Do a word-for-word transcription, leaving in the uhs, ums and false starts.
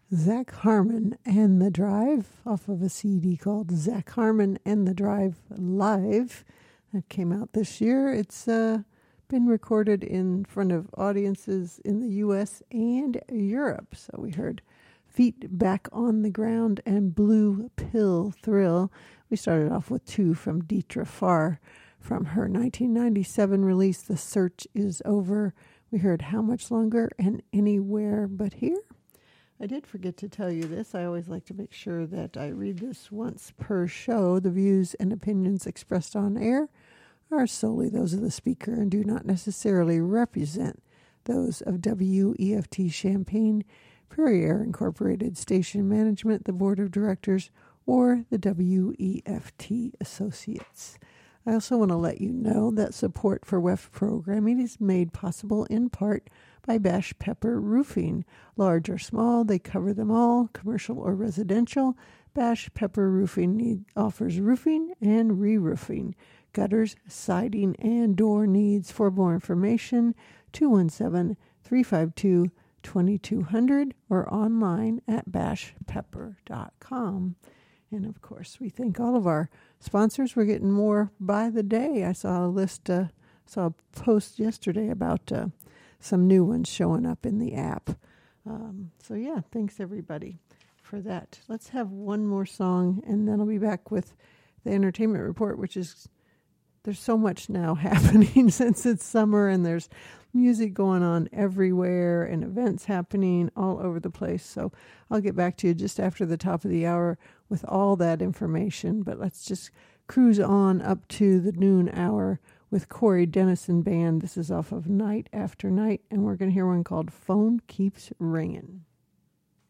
Zach Harmon and the Drive off of a C D called Zach Harmon and the Drive Live that came out this year. It's uh, been recorded in front of audiences in the U S and Europe. So we heard Feet Back on the Ground and Blue Pill Thrill. We started off with two from Dietra Farr from her nineteen ninety-seven release, The Search Is Over. We heard How Much Longer and Anywhere But Here. I did forget to tell you this. I always like to make sure that I read this once per show. The views and opinions expressed on air are solely those of the speaker and do not necessarily represent those of W E F T Champaign, Prairie Air Incorporated, Station Management, the Board of Directors, or the W E F T Associates. I also want to let you know that support for W E F programming is made possible in part by Bash Pepper Roofing. Large or small, they cover them all, commercial or residential. Bash Pepper Roofing need, offers roofing and re-roofing, gutters, siding, and door needs. For more information, two one seven, three five two, two two zero zero or online at bash pepper dot com. And, of course, we thank all of our sponsors. We're getting more by the day. I saw a list, uh, saw a post yesterday about uh, some new ones showing up in the app. Um, so, yeah, thanks, everybody, for that. Let's have one more song, and then I'll be back with the entertainment report, which is, there's so much now happening since it's summer, and there's music going on everywhere and events happening all over the place. So I'll get back to you just after the top of the hour with all that information. But let's just cruise on up to the noon hour with Corey Dennison Band. This is off of Night After Night, and we're going to hear one called Phone Keeps Ringing.